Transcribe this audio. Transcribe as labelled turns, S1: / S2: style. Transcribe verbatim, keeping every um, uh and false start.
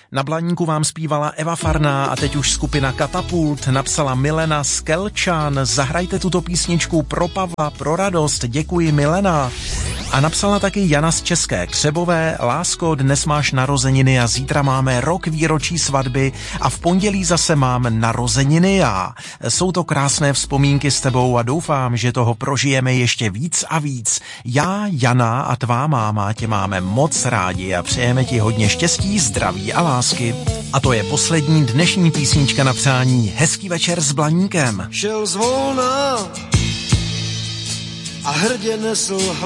S1: Na Blaníku vám zpívala Eva Farná a teď už skupina Katapult, napsala Milena Skelčan. Zahrajte tuto písničku pro Pavla, pro radost, děkuji Milena. A napsala taky Jana z České Křebové. Lásko, dnes máš narozeniny a zítra máme rok výročí svatby a v pondělí zase mám narozeniny já. Jsou to krásné vzpomínky s tebou a doufám, že toho prožijeme ještě víc a víc. Já, Jana a tvá máma tě máme moc rádi a přejeme ti hodně štěstí, zdraví a lásky. A to je poslední dnešní písnička na přání. Hezký večer s Blaníkem.
S2: Šel zvolna a hrdě nesl